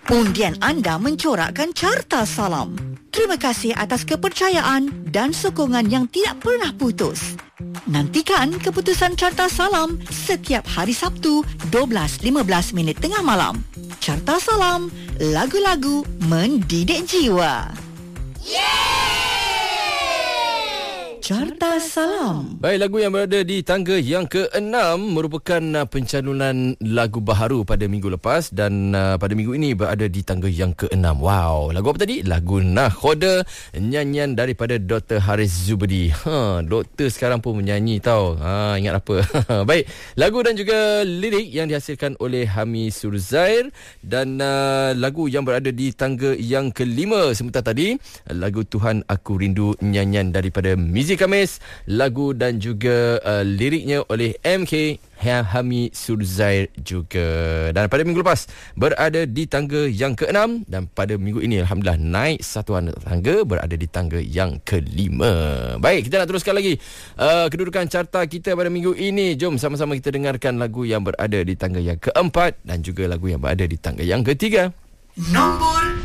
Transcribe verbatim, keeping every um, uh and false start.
Undian anda mencorakkan Carta Salam. Terima kasih atas kepercayaan dan sokongan yang tidak pernah putus. Nantikan keputusan Carta Salam setiap hari Sabtu dua belas lima belas minit tengah malam. Carta Salam, lagu-lagu mendidik jiwa. Carta Salam. Baik, lagu yang berada di tangga yang keenam merupakan uh, pencalonan lagu baharu pada minggu lepas dan uh, pada minggu ini berada di tangga yang keenam. Wow, lagu apa tadi? Lagu Nakhoda, nyanyian daripada Doktor Haris Zubedi. Ha, doktor sekarang pun menyanyi tau. Ha, ingat apa? Baik, lagu dan juga lirik yang dihasilkan oleh Hami Surzair dan uh, lagu yang berada di tangga yang kelima sebentar tadi, lagu Tuhan Aku Rindu, nyanyian daripada Mizi Kamis, lagu dan juga uh, liriknya oleh M K Hami Surzair juga. Dan pada minggu lepas berada di tangga yang keenam dan pada minggu ini alhamdulillah naik satu tangga berada di tangga yang kelima. Baik, kita nak teruskan lagi uh, kedudukan carta kita pada minggu ini. Jom sama-sama kita dengarkan lagu yang berada di tangga yang keempat dan juga lagu yang berada di tangga yang ketiga. Nombor